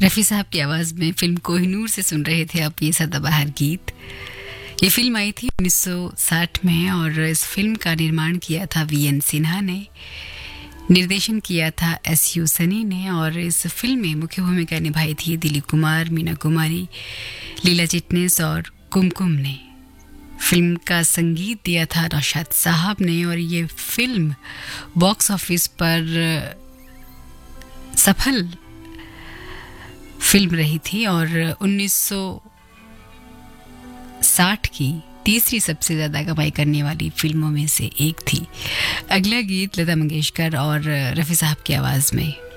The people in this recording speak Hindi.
रफ़ी साहब की आवाज़ में फिल्म कोहिनूर से सुन रहे थे आप ये सदाबहार गीत। ये फिल्म आई थी 1960 में और इस फिल्म का निर्माण किया था वीएन सिन्हा ने, निर्देशन किया था एसयू सनी ने और इस फिल्म में मुख्य भूमिका निभाई थी दिलीप कुमार, मीना कुमारी, लीला चिटनेस और कुमकुम ने। फिल्म का संगीत दिया था नौशाद साहब ने और ये फिल्म बॉक्स ऑफिस पर सफल फिल्म रही थी और 1960 की तीसरी सबसे ज़्यादा कमाई करने वाली फिल्मों में से एक थी। अगला गीत लता मंगेशकर और रफ़ी साहब की आवाज़ में।